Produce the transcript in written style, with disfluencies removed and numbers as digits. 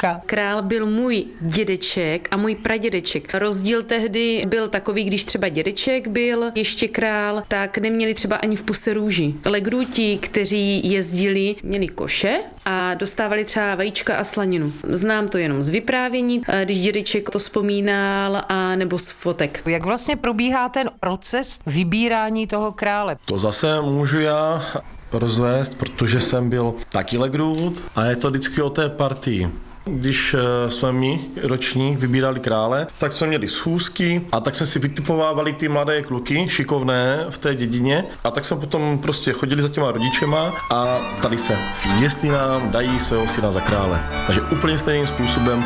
vnuka? Král byl můj dědeček a můj pradědeček. Rozdíl tehdy byl takový, když třeba dědeček byl ještě král, tak neměli třeba ani v puse růži. Legruti, kteří jezdili, měli koše a dostávali třeba vajíčka a slaninu. Znám to jenom z vyprávění, když dědeček to vzpomínal, a nebo z fotek. Jak vlastně probíhá ten proces vybírání toho krále? To zase můžu já rozvést, protože jsem byl taky legrut a je to vždycky o té partii. Když jsme my ročník vybírali krále, tak jsme měli schůzky a tak jsme si vytipovávali ty mladé kluky, šikovné v té dědině, a tak jsme potom prostě chodili za těma rodičema a ptali se, jestli nám dají svého syna za krále. Takže úplně stejným způsobem